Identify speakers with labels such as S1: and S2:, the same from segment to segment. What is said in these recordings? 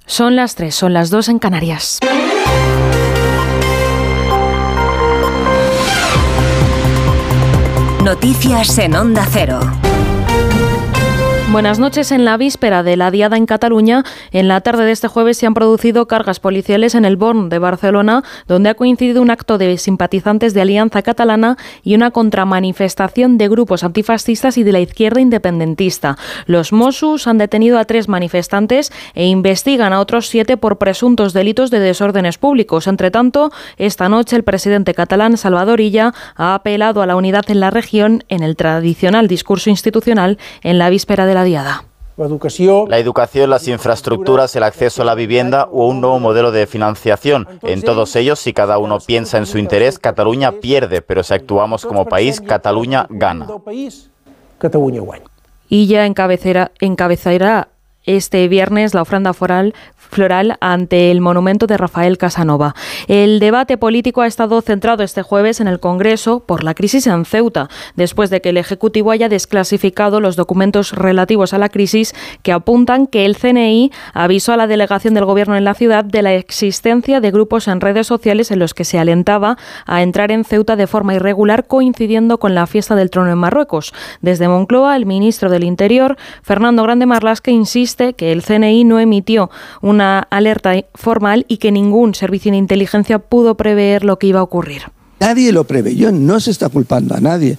S1: Son las 3, son las 2 en Canarias.
S2: Noticias en Onda Cero.
S1: Buenas noches. En la víspera de la Diada en Cataluña, en la tarde de este jueves se han producido cargas policiales en el Born de Barcelona, donde ha coincidido un acto de simpatizantes de Alianza Catalana y una contramanifestación de grupos antifascistas y de la izquierda independentista. Los Mossos han detenido a 3 manifestantes e investigan a otros 7 por presuntos delitos de desórdenes públicos. Entre tanto, esta noche el presidente catalán, Salvador Illa, ha apelado a la unidad en la región en el tradicional discurso institucional en la víspera de la Diada.
S3: La educación, las infraestructuras, el acceso a la vivienda o un nuevo modelo de financiación. En todos ellos, si cada uno piensa en su interés, Cataluña pierde, pero si actuamos como país, Cataluña gana.
S1: Illa encabezará este viernes la ofrenda floral ante el monumento de Rafael Casanova. El debate político ha estado centrado este jueves en el Congreso por la crisis en Ceuta, después de que el Ejecutivo haya desclasificado los documentos relativos a la crisis que apuntan que el CNI avisó a la delegación del Gobierno en la ciudad de la existencia de grupos en redes sociales en los que se alentaba a entrar en Ceuta de forma irregular, coincidiendo con la fiesta del trono en Marruecos. Desde Moncloa, el ministro del Interior, Fernando Grande Marlaska, insiste que el CNI no emitió una alerta formal y que ningún servicio de inteligencia pudo prever lo que iba a ocurrir.
S4: Nadie lo preveyó, no se está culpando a nadie,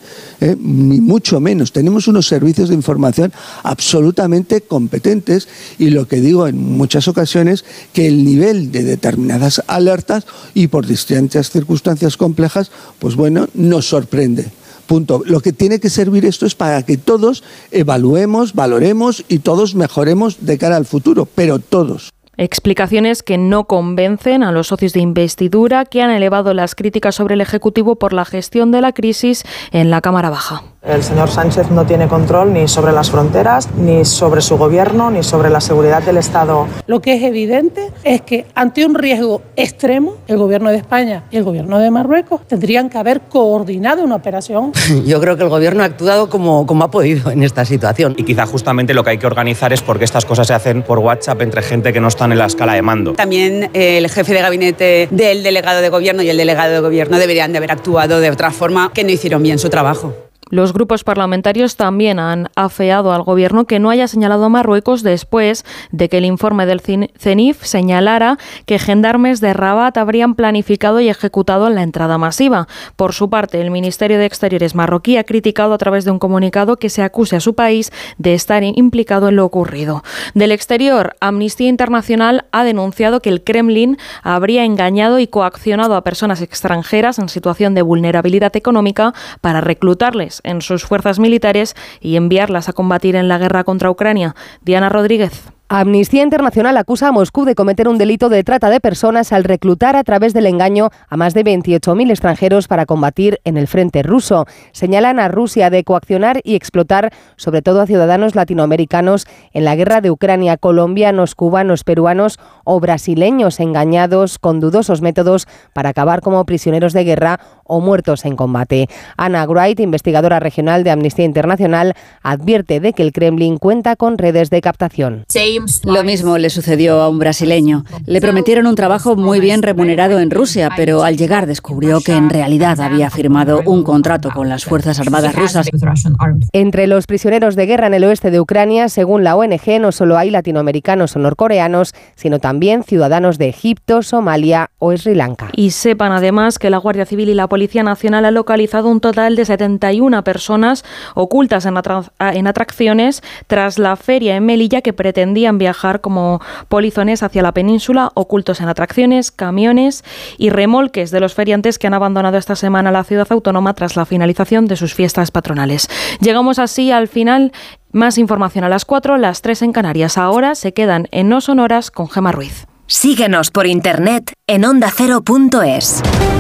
S4: ni mucho menos. Tenemos unos servicios de información absolutamente competentes y lo que digo en muchas ocasiones, que el nivel de determinadas alertas y por distintas circunstancias complejas, pues bueno, nos sorprende. Punto. Lo que tiene que servir esto es para que todos evaluemos, valoremos y todos mejoremos de cara al futuro, pero todos.
S1: Explicaciones que no convencen a los socios de investidura, que han elevado las críticas sobre el Ejecutivo por la gestión de la crisis en la Cámara Baja.
S5: El señor Sánchez no tiene control ni sobre las fronteras, ni sobre su gobierno, ni sobre la seguridad del Estado.
S6: Lo que es evidente es que ante un riesgo extremo, el Gobierno de España y el Gobierno de Marruecos tendrían que haber coordinado una operación.
S7: Yo creo que el Gobierno ha actuado como ha podido en esta situación.
S8: Y quizá justamente lo que hay que organizar es porque estas cosas se hacen por WhatsApp entre gente que no están en la escala de mando.
S9: También el jefe de gabinete del delegado de Gobierno y el delegado de Gobierno deberían de haber actuado de otra forma, que no hicieron bien su trabajo.
S1: Los grupos parlamentarios también han afeado al Gobierno que no haya señalado a Marruecos después de que el informe del CENIF señalara que gendarmes de Rabat habrían planificado y ejecutado la entrada masiva. Por su parte, el Ministerio de Exteriores marroquí ha criticado a través de un comunicado que se acuse a su país de estar implicado en lo ocurrido. Del exterior, Amnistía Internacional ha denunciado que el Kremlin habría engañado y coaccionado a personas extranjeras en situación de vulnerabilidad económica para reclutarles en sus fuerzas militares y enviarlas a combatir en la guerra contra Ucrania. Diana Rodríguez.
S10: Amnistía Internacional acusa a Moscú de cometer un delito de trata de personas al reclutar a través del engaño a más de 28.000 extranjeros para combatir en el frente ruso. Señalan a Rusia de coaccionar y explotar sobre todo a ciudadanos latinoamericanos en la guerra de Ucrania, colombianos, cubanos, peruanos o brasileños engañados con dudosos métodos para acabar como prisioneros de guerra o muertos en combate. Anna Wright, investigadora regional de Amnistía Internacional, advierte de que el Kremlin cuenta con redes de captación.
S11: Lo mismo le sucedió a un brasileño. Le prometieron un trabajo muy bien remunerado en Rusia, pero al llegar descubrió que en realidad había firmado un contrato con las Fuerzas Armadas rusas.
S10: Entre los prisioneros de guerra en el oeste de Ucrania, según la ONG, no solo hay latinoamericanos o norcoreanos, sino también ciudadanos de Egipto, Somalia o Sri Lanka.
S1: Y sepan además que la Guardia Civil y la Policía Nacional han localizado un total de 71 personas ocultas en atracciones tras la feria en Melilla que pretendían viajar como polizones hacia la península, ocultos en atracciones, camiones y remolques de los feriantes que han abandonado esta semana la ciudad autónoma tras la finalización de sus fiestas patronales. Llegamos así al final. Más información a las 4, las 3 en Canarias. Ahora se quedan en No Sonoras con Gemma Ruiz.
S2: Síguenos por internet en ondacero.es.